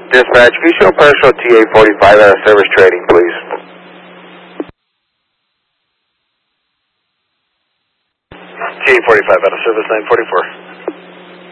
Dispatch, can you show partial TA-45 out of service trading, please? TA-45 out of service 944.